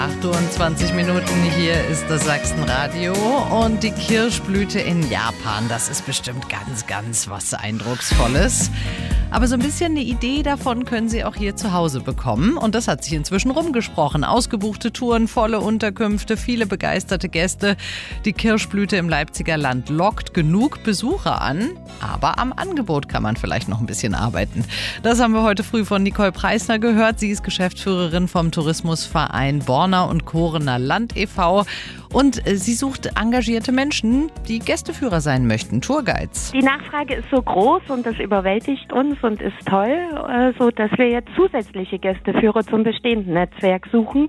28 Minuten, hier ist das Sachsenradio und die Kirschblüte in Japan, das ist bestimmt ganz was Eindrucksvolles. Aber so ein bisschen eine Idee davon können Sie auch hier zu Hause bekommen. Und das hat sich inzwischen rumgesprochen. Ausgebuchte Touren, volle Unterkünfte, viele begeisterte Gäste. Die Kirschblüte im Leipziger Land lockt genug Besucher an. Aber am Angebot kann man vielleicht noch ein bisschen arbeiten. Das haben wir heute früh von Nicole Preisner gehört. Sie ist Geschäftsführerin vom Tourismusverein Borna und Korener Land e.V. Und sie sucht engagierte Menschen, die Gästeführer sein möchten, Tourguides. Die Nachfrage ist so groß und das überwältigt uns und ist toll, so dass wir jetzt zusätzliche Gästeführer zum bestehenden Netzwerk suchen,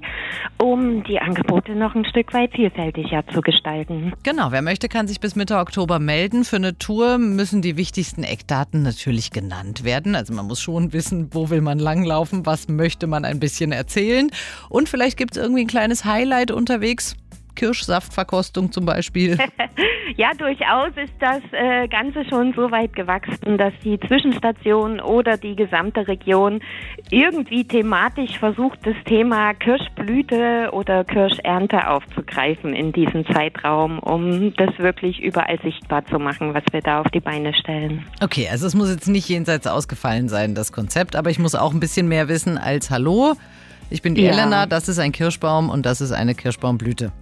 um die Angebote noch ein Stück weit vielfältiger zu gestalten. Genau, wer möchte, kann sich bis Mitte Oktober melden. Für eine Tour müssen die wichtigsten Eckdaten natürlich genannt werden. Also man muss schon wissen, wo will man langlaufen, was möchte man ein bisschen erzählen. Und vielleicht gibt es irgendwie ein kleines Highlight unterwegs. Kirschsaftverkostung zum Beispiel. Ja, durchaus ist das Ganze schon so weit gewachsen, dass die Zwischenstation oder die gesamte Region irgendwie thematisch versucht, das Thema Kirschblüte oder Kirschernte aufzugreifen in diesem Zeitraum, um das wirklich überall sichtbar zu machen, was wir da auf die Beine stellen. Okay, also es muss jetzt nicht jenseits ausgefallen sein, das Konzept, aber ich muss auch ein bisschen mehr wissen als Hallo. Ich bin die Elena, das ist ein Kirschbaum und das ist eine Kirschbaumblüte.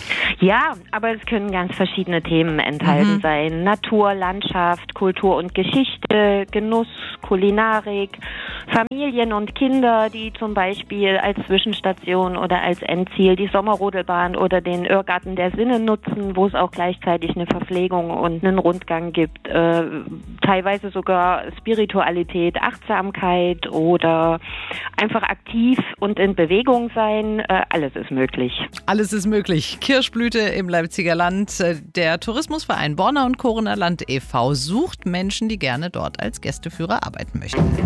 Ja, aber es können ganz verschiedene Themen enthalten sein. Natur, Landschaft, Kultur und Geschichte, Genuss, Kulinarik, Familien und Kinder, die zum Beispiel als Zwischenstation oder als Endziel die Sommerrodelbahn oder den Irrgarten der Sinne nutzen, wo es auch gleichzeitig eine Verpflegung und einen Rundgang gibt. Teilweise sogar Spiritualität, Achtsamkeit oder einfach aktiv und in Bewegung sein. Alles ist möglich. Alles ist möglich. Kirschblüte im Leipziger Land. Der Tourismusverein Borna und Korener Land e.V. sucht Menschen, die gerne dort als Gästeführer arbeiten möchten.